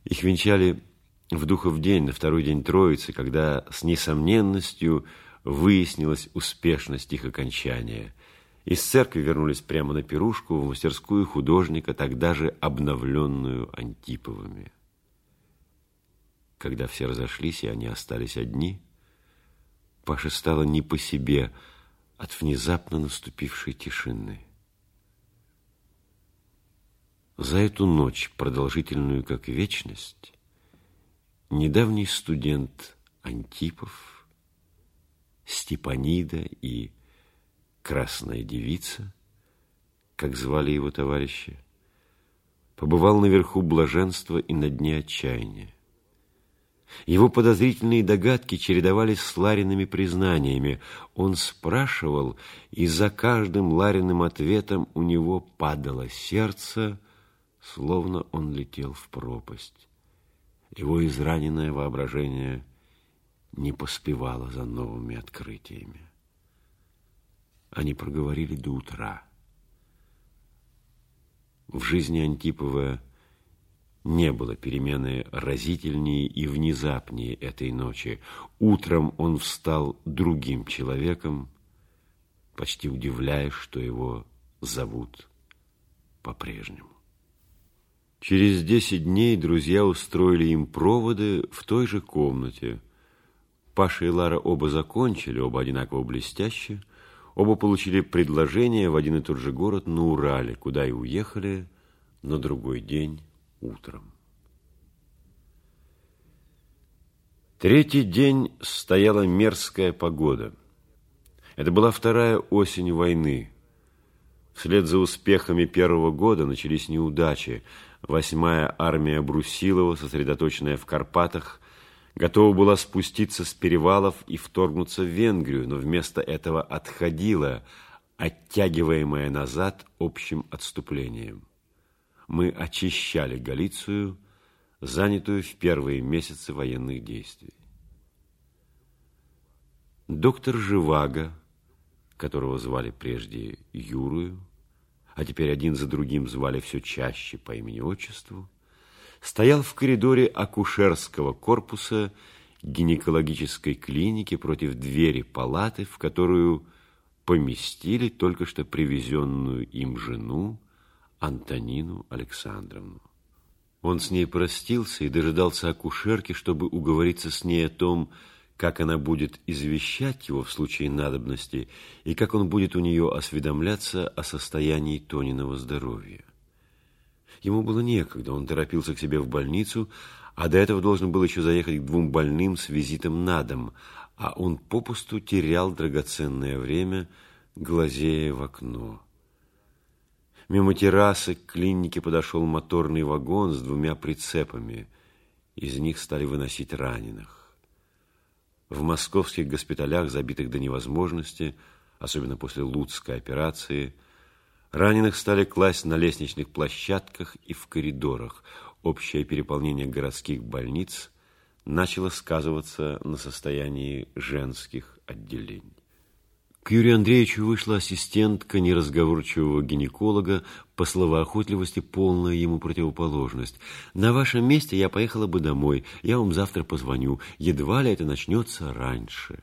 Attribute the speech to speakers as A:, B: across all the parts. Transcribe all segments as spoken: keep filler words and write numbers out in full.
A: Их венчали в Духов день, на второй день Троицы, когда с несомненностью выяснилась успешность их окончания. Из церкви вернулись прямо на пирушку в мастерскую художника, тогда же обновленную Антиповыми. Когда все разошлись, и они остались одни, Паше стало не по себе от внезапно наступившей тишины. За эту ночь, продолжительную как вечность, недавний студент Антипов, Степанида и Красная девица, как звали его товарищи, побывал наверху блаженства и на дне отчаяния. Его подозрительные догадки чередовались с Лариными признаниями. Он спрашивал, и за каждым Лариным ответом у него падало сердце, словно он летел в пропасть. Его израненное воображение не поспевало за новыми открытиями. Они проговорили до утра. В жизни Антипова не было перемены разительнее и внезапнее этой ночи. Утром он встал другим человеком, почти удивляясь, что его зовут по-прежнему. Через десять дней друзья устроили им проводы в той же комнате. Паша и Лара оба закончили, оба одинаково блестяще. Оба получили предложение в один и тот же город на Урале, куда и уехали на другой день утром. Третий день стояла мерзкая погода. Это была вторая осень войны. Вслед за успехами первого года начались неудачи. Восьмая армия Брусилова, сосредоточенная в Карпатах, готова была спуститься с перевалов и вторгнуться в Венгрию, но вместо этого отходила, оттягиваемая назад общим отступлением. Мы очищали Галицию, занятую в первые месяцы военных действий. Доктор Живаго, которого звали прежде Юрою, а теперь один за другим звали все чаще по имени-отчеству, стоял в коридоре акушерского корпуса гинекологической клиники против двери палаты, в которую поместили только что привезенную им жену Антонину Александровну. Он с ней простился и дожидался акушерки, чтобы уговориться с ней о том, как она будет извещать его в случае надобности и как он будет у нее осведомляться о состоянии Тониного здоровья. Ему было некогда, он торопился к себе в больницу, а до этого должен был еще заехать к двум больным с визитом на дом, а он попусту терял драгоценное время, глазея в окно. Мимо террасы к клинике подошел моторный вагон с двумя прицепами. Из них стали выносить раненых. В московских госпиталях, забитых до невозможности, особенно после Луцкой операции, раненых стали класть на лестничных площадках и в коридорах. Общее переполнение городских больниц начало сказываться на состоянии женских отделений. К Юрию Андреевичу вышла ассистентка неразговорчивого гинеколога, по словоохотливости полная ему противоположность. «На вашем месте я поехала бы домой, я вам завтра позвоню, едва ли это начнется раньше».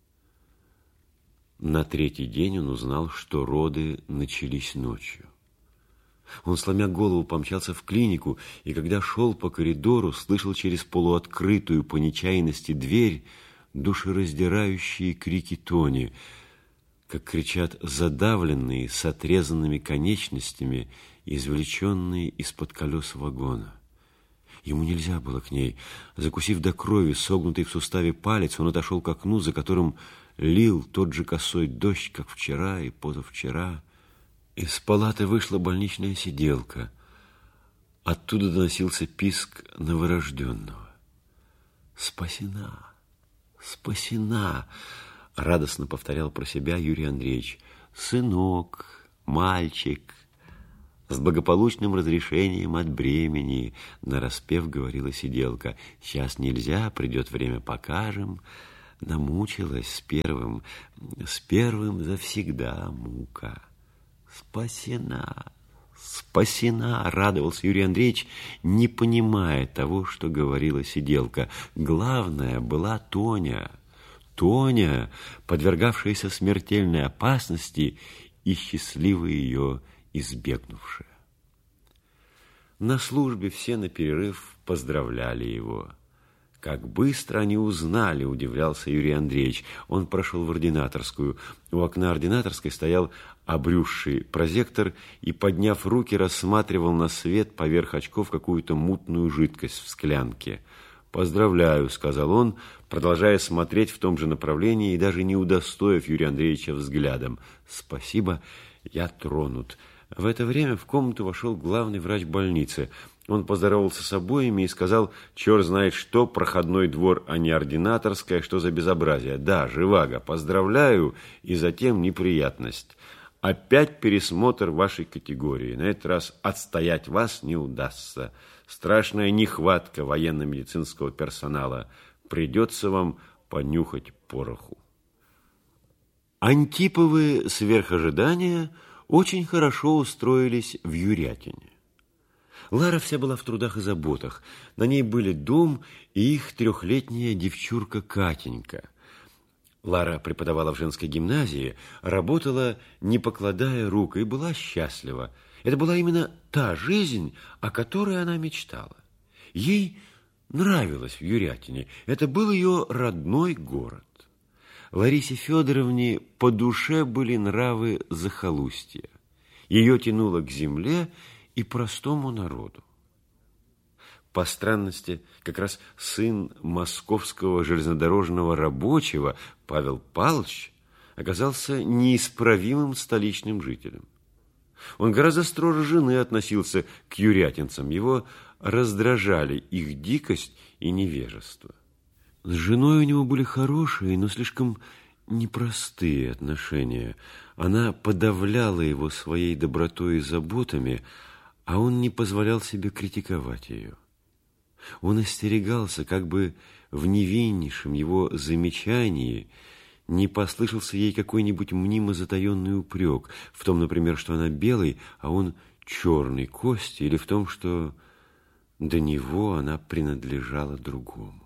A: На третий день он узнал, что роды начались ночью. Он, сломя голову, помчался в клинику, и когда шел по коридору, слышал через полуоткрытую по нечаянности дверь душераздирающие крики Тони, как кричат задавленные, с отрезанными конечностями, извлеченные из-под колес вагона. Ему нельзя было к ней. Закусив до крови согнутый в суставе палец, он отошел к окну, за которым лил тот же косой дождь, как вчера и позавчера. Из палаты вышла больничная сиделка. Оттуда доносился писк новорожденного. «Спасена! Спасена!» — радостно повторял про себя Юрий Андреевич. «Сынок, мальчик, с благополучным разрешением от бремени», — нараспев говорила сиделка. «Сейчас нельзя, придет время, покажем». Намучилась с первым, с первым завсегда мука. «Спасена, Спасена, радовался Юрий Андреевич, не понимая того, что говорила сиделка. Главное была Тоня. Тоня, подвергавшаяся смертельной опасности и счастливо ее избегнувшая. На службе все на перерыв поздравляли его. Как быстро они узнали, удивлялся Юрий Андреевич. Он прошел в ординаторскую. У окна ординаторской стоял обрюзший прозектор и, подняв руки, рассматривал на свет поверх очков какую-то мутную жидкость в склянке. «Поздравляю», — сказал он, продолжая смотреть в том же направлении и даже не удостоив Юрия Андреевича взглядом. «Спасибо, я тронут». В это время в комнату вошел главный врач больницы. Он поздоровался с обоими и сказал: «Черт знает что, проходной двор, а не ординаторская, что за безобразие. Да, живаго, поздравляю, и затем неприятность. Опять пересмотр вашей категории. На этот раз отстоять вас не удастся. Страшная нехватка военно-медицинского персонала. Придется вам понюхать пороху». Антиповы сверх ожидания очень хорошо устроились в Юрятине. Лара вся была в трудах и заботах. На ней были дом и их трехлетняя девчурка Катенька. Лара преподавала в женской гимназии, работала, не покладая рук, и была счастлива. Это была именно та жизнь, о которой она мечтала. Ей нравилось в Юрятине. Это был ее родной город. Ларисе Федоровне по душе были нравы захолустья. Ее тянуло к земле и простому народу. По странности, как раз сын московского железнодорожного рабочего Павел Павлович оказался неисправимым столичным жителем. Он гораздо строже жены относился к юрятинцам. Его раздражали их дикость и невежество. С женой у него были хорошие, но слишком непростые отношения. Она подавляла его своей добротой и заботами, а он не позволял себе критиковать ее. Он остерегался, как бы в невиннейшем его замечании не послышался ей какой-нибудь мнимо затаенный упрек, в том, например, что она белый, а он черный кость, или в том, что до него она принадлежала другому.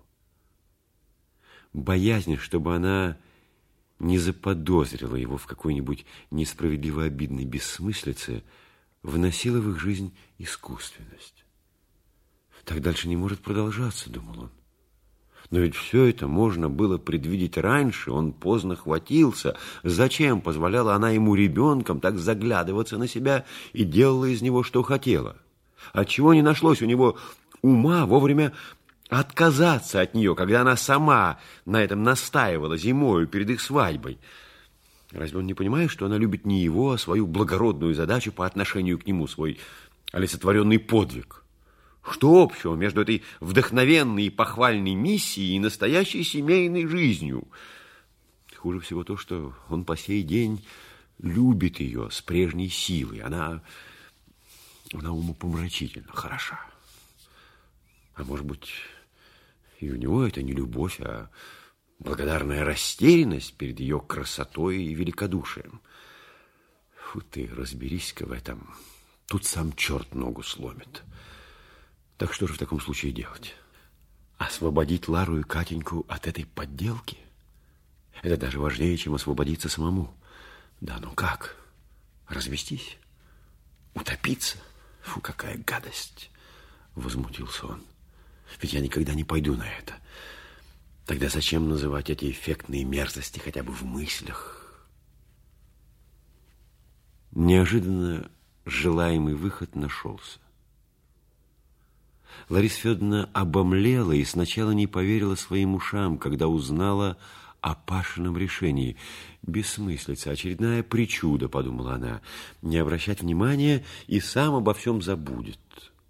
A: Боязнь, чтобы она не заподозрила его в какой-нибудь несправедливо обидной бессмыслице, вносила в их жизнь искусственность. Так дальше не может продолжаться, думал он. Но ведь все это можно было предвидеть раньше, он поздно хватился. Зачем позволяла она ему ребенком так заглядываться на себя и делала из него, что хотела? Отчего не нашлось у него ума вовремя отказаться от нее, когда она сама на этом настаивала зимою перед их свадьбой? Разве он не понимает, что она любит не его, а свою благородную задачу по отношению к нему, свой олицетворенный подвиг? Что общего между этой вдохновенной и похвальной миссией и настоящей семейной жизнью? Хуже всего то, что он по сей день любит ее с прежней силой. Она, она умопомрачительно хороша. А может быть, и у него это не любовь, а благодарная растерянность перед ее красотой и великодушием. Фу ты, разберись-ка в этом. Тут сам черт ногу сломит. Так что же в таком случае делать? Освободить Лару и Катеньку от этой подделки? Это даже важнее, чем освободиться самому. Да ну как? Развестись? Утопиться? Фу, какая гадость! Возмутился он. Ведь я никогда не пойду на это. Тогда зачем называть эти эффектные мерзости хотя бы в мыслях? Неожиданно желаемый выход нашелся. Лариса Федоровна обомлела и сначала не поверила своим ушам, когда узнала о Пашином решении. Бессмыслица, очередная причуда, подумала она, не обращать внимания и сам обо всем забудет.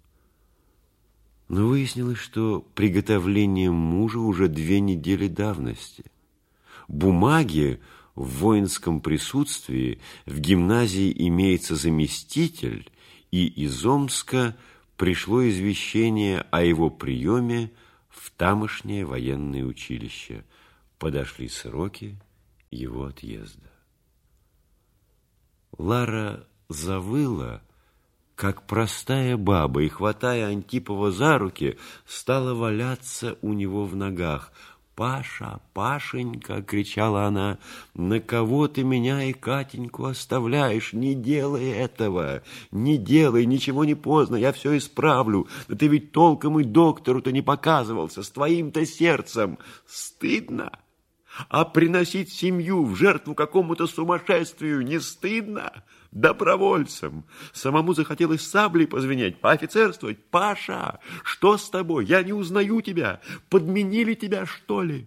A: Но выяснилось, что приготовлением мужа уже две недели давности. Бумаги в воинском присутствии, в гимназии имеется заместитель, и из Омска пришло извещение о его приеме в тамошнее военное училище. Подошли сроки его отъезда. Лара завыла, как простая баба, и, хватая Антипова за руки, стала валяться у него в ногах. «Паша, Пашенька!» — кричала она. «На кого ты меня и Катеньку оставляешь? Не делай этого! Не делай, ничего не поздно, я все исправлю. Да ты ведь толком и доктору-то не показывался, с твоим-то сердцем. Стыдно? А приносить семью в жертву какому-то сумасшествию не стыдно? Добровольцем. Самому захотелось саблей позвенеть, поофицерствовать. Паша, что с тобой? Я не узнаю тебя. Подменили тебя, что ли?»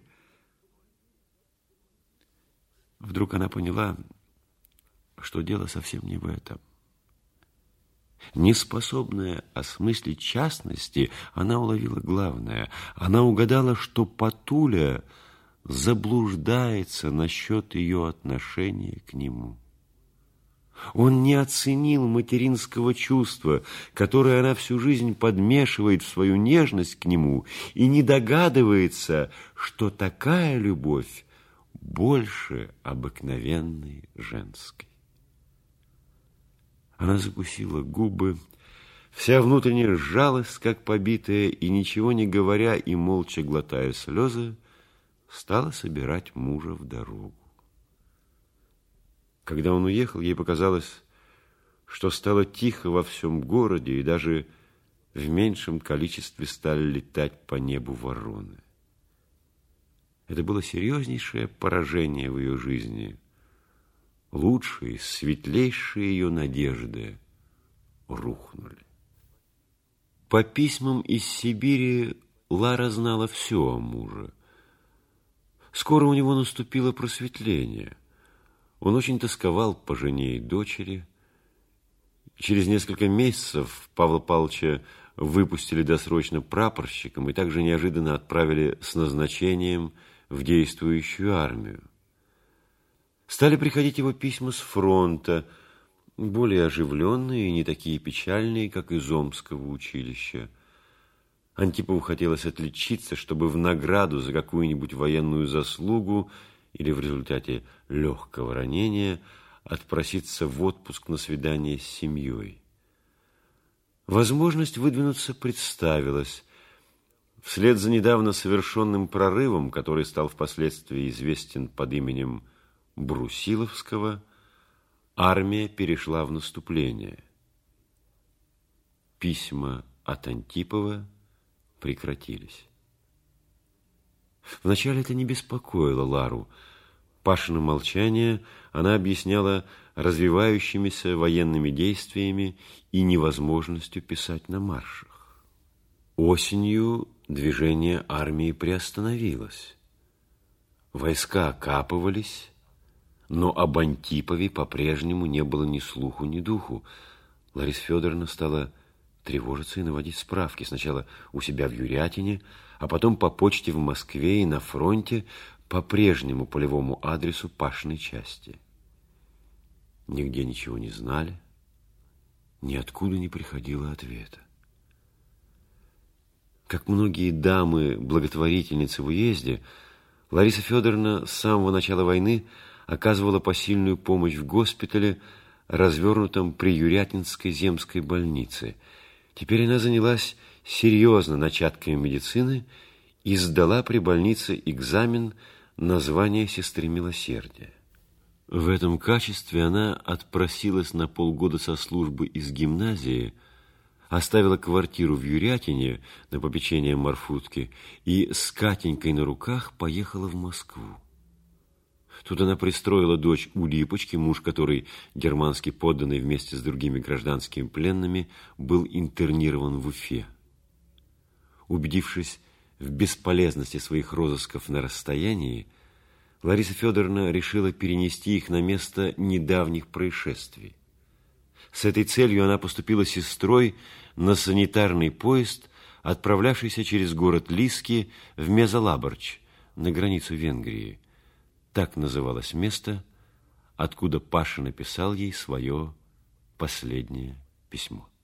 A: Вдруг она поняла, что дело совсем не в этом. Неспособная осмыслить частности, она уловила главное. Она угадала, что Патуля заблуждается насчет ее отношения к нему. Он не оценил материнского чувства, которое она всю жизнь подмешивает в свою нежность к нему, и не догадывается, что такая любовь больше обыкновенной женской. Она закусила губы, вся внутренне сжалась, как побитая, и, ничего не говоря и молча глотая слезы, стала собирать мужа в дорогу. Когда он уехал, ей показалось, что стало тихо во всем городе, и даже в меньшем количестве стали летать по небу вороны. Это было серьезнейшее поражение в ее жизни. Лучшие, светлейшие ее надежды рухнули. По письмам из Сибири Лара знала все о муже. Скоро у него наступило просветление. Он очень тосковал по жене и дочери. Через несколько месяцев Павла Павловича выпустили досрочно прапорщиком и также неожиданно отправили с назначением в действующую армию. Стали приходить его письма с фронта, более оживленные и не такие печальные, как из Омского училища. Антипову хотелось отличиться, чтобы в награду за какую-нибудь военную заслугу или в результате легкого ранения отпроситься в отпуск на свидание с семьей. Возможность выдвинуться представилась. Вслед за недавно совершенным прорывом, который стал впоследствии известен под именем Брусиловского, армия перешла в наступление. Письма от Антипова прекратились. Вначале это не беспокоило Лару. Пашино молчание она объясняла развивающимися военными действиями и невозможностью писать на маршах. Осенью движение армии приостановилось. Войска окапывались, но об Антипове по-прежнему не было ни слуху, ни духу. Лариса Федоровна стала тревожиться и наводить справки. Сначала у себя в Юрятине, а потом по почте в Москве и на фронте по прежнему полевому адресу Пашиной части. Нигде ничего не знали, ниоткуда не приходило ответа. Как многие дамы-благотворительницы в уезде, Лариса Федоровна с самого начала войны оказывала посильную помощь в госпитале, развернутом при Юрятинской земской больнице. Теперь она занялась серьезно начатками медицины и сдала при больнице экзамен на звание сестры милосердия. В этом качестве она отпросилась на полгода со службы из гимназии, оставила квартиру в Юрятине на попечение Марфутки и с Катенькой на руках поехала в Москву. Тут она пристроила дочь у Липочки, муж которой, германский подданный вместе с другими гражданскими пленными, был интернирован в Уфе. Убедившись в бесполезности своих розысков на расстоянии, Лариса Федоровна решила перенести их на место недавних происшествий. С этой целью она поступила сестрой на санитарный поезд, отправлявшийся через город Лиски в Мезалаборч, на границу Венгрии. Так называлось место, откуда Паша написал ей свое последнее письмо.